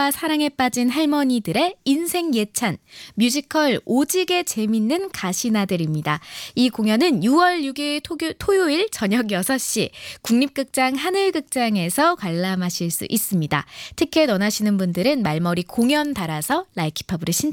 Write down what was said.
사랑과 사랑에 빠진 할머니들의 인생 예찬 뮤지컬 오직의 재밌는 가시나들입니다. 이 공연은 6월 6일 토요일 저녁 6시 국립극장 하늘극장에서 관람하실 수 있습니다. 티켓 원하시는 분들은 말머리 공연 달아서 라이키팝으로 신청